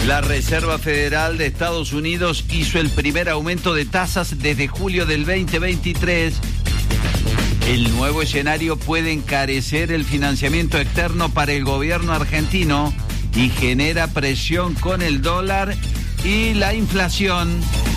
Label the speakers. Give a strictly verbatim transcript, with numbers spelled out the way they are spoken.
Speaker 1: La Reserva Federal de Estados Unidos hizo el primer aumento de tasas desde julio del veinte veintitrés. El nuevo escenario puede encarecer el financiamiento externo para el gobierno argentino y genera presión con el dólar y la inflación.